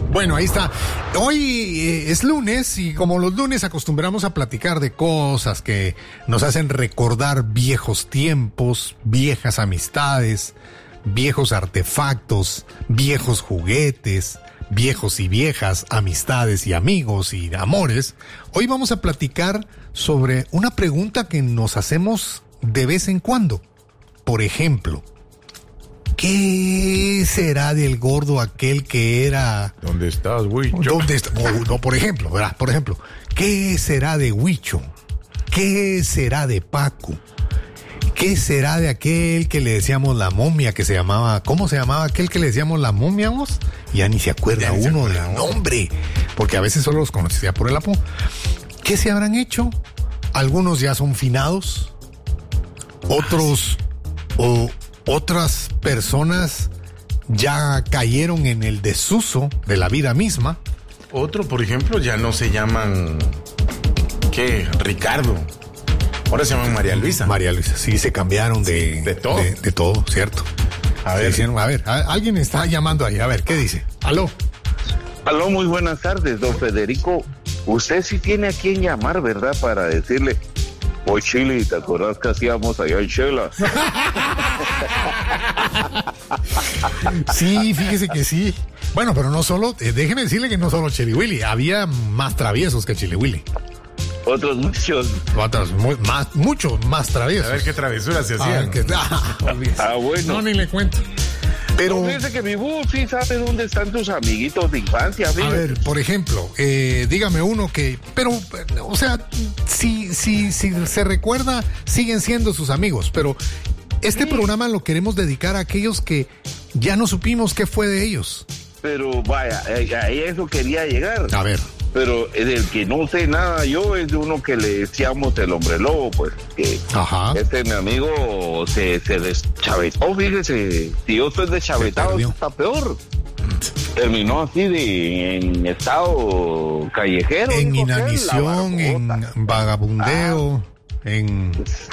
Bueno, ahí está. Hoy es lunes y como los lunes acostumbramos a platicar de cosas que nos hacen recordar viejos tiempos, viejas amistades, viejos artefactos, viejos juguetes, viejos y viejas amistades y amigos y amores. Hoy vamos a platicar sobre una pregunta que nos hacemos de vez en cuando. Por ejemplo, ¿qué será del gordo aquel que era? ¿Dónde estás, Huicho? ¿Dónde está? No, por ejemplo, ¿verdad? Por ejemplo, ¿qué será de Huicho? ¿Qué será de Paco? ¿Qué será de aquel que le decíamos la momia, que se llamaba, ¿cómo se llamaba aquel que le decíamos la momia, vos? Ya ni se acuerda uno del nombre, porque a veces solo los conocía por el apodo. ¿Qué se habrán hecho? Algunos ya son finados, otros o otras personas ya cayeron en el desuso de la vida misma. Otro, por ejemplo, ya no se llaman, ¿qué? Ricardo. Ahora se llaman María Luisa. María Luisa, sí, se cambiaron de todo. De todo, ¿cierto? A ver, alguien está llamando ahí. A ver, ¿qué dice? ¿Aló? Aló, muy buenas tardes, don Federico. Usted sí tiene a quien llamar, ¿verdad? Para decirle, oye, Chile, ¿te acordás que hacíamos allá en Chela? Sí, fíjese que sí. Bueno, pero no solo, déjeme decirle que no solo Chili Willy, había más traviesos que Chili Willy. Otros muchos. Muchos más traviesos. A ver qué travesuras se hacían. Bueno. No, ni le cuento. Pero fíjese que mi bus sí sabe dónde están tus amiguitos de infancia, fíjese. A ver, por ejemplo, dígame uno que, pero, o sea, si se recuerda, siguen siendo sus amigos, pero este programa lo queremos dedicar a aquellos que ya no supimos qué fue de ellos. Pero vaya, a eso quería llegar. A ver. Pero del que no sé nada yo es de uno que le decíamos el hombre lobo, pues, que mi amigo se deschavetó, fíjese, si yo estoy deschavetado, está peor. Terminó así en estado callejero. En inanición, en vagabundeo, en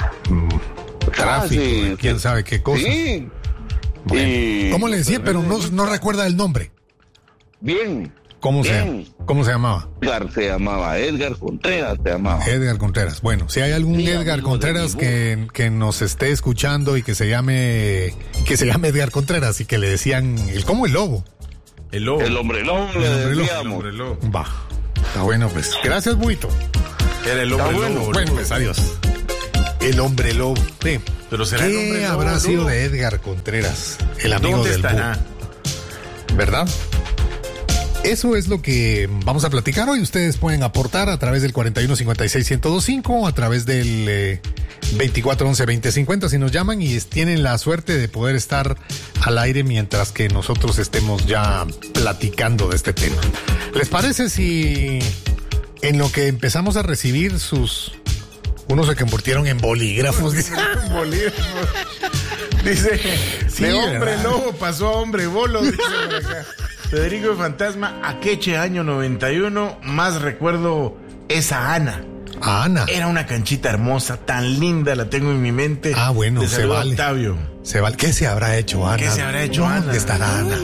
tráfico, quién sabe qué cosa. Sí. Bueno, ¿cómo le decía? Pero no recuerda el nombre. Bien. ¿Cómo se llamaba? Edgar Contreras se llamaba. Edgar Contreras. Bueno, si hay algún Edgar Contreras que nos esté escuchando y que se llame Edgar Contreras y que le decían el lobo. El lobo. El hombre lobo le decíamos. Va. Está bueno, pues. Gracias, Buito. Era el hombre lobo. Bueno, pues adiós. El hombre lobo. Sí. Pero será el hombre lobo. ¿Qué habrá sido de Edgar Contreras, el amigo del estará? ¿Verdad? Eso es lo que vamos a platicar hoy. Ustedes pueden aportar a través del 4156-1025, a través del 2411-2050 si nos llaman y tienen la suerte de poder estar al aire mientras que nosotros estemos ya platicando de este tema. ¿Les parece si en lo que empezamos a recibir unos se convirtieron en bolígrafos? Bolígrafos. Dice, sí, de hombre lobo pasó a hombre bolo, dice por acá. Federico Fantasma, Akeche, año 91, más recuerdo esa Ana. Ana. Era una canchita hermosa, tan linda, la tengo en mi mente. Bueno, se vale. Octavio. ¿Qué se habrá hecho Ana? ¿Qué se habrá hecho Ana? ¿Dónde estará Ana?